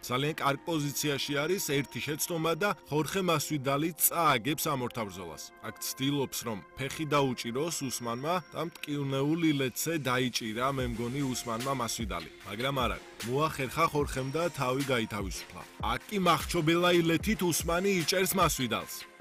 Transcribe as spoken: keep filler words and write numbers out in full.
ძალიან კარგ პოზიციაში არის ერთი შეცდომა და ხორხე მასვიდალი წააგებს ამორთა ბრძოლას. აქ ცდილობს რომ ფეხი დაუჭიროს უსმანმა და მტკივნეულ ილეთზე დაიჭირა მე მგონი უსმანმა მასვიდალი, მაგრამ არა. მოახერხა ხორხემ და თავი გაითავისუფლა. აქ კი მახრჩობელა ილეთით უსმანი იჭერს მასვიდალს.